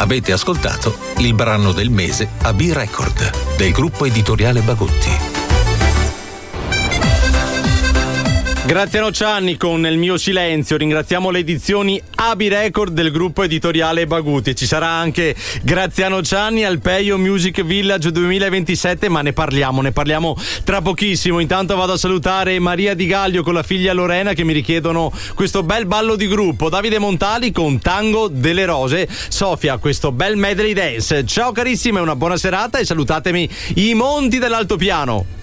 Avete ascoltato il brano del mese AB Record del gruppo editoriale Bagutti. Grazie a Nocianni con Il mio silenzio. Ringraziamo le edizioni AB Record del gruppo editoriale Bagutti. Ci sarà anche Graziano Cianni al Peio Music Village 2027, ma ne parliamo tra pochissimo. Intanto vado a salutare Maria Di Gaglio con la figlia Lorena che mi richiedono questo bel ballo di gruppo. Davide Montali con Tango delle Rose. Sofia, questo bel medley dance. Ciao carissime, una buona serata e salutatemi i monti dell'altopiano.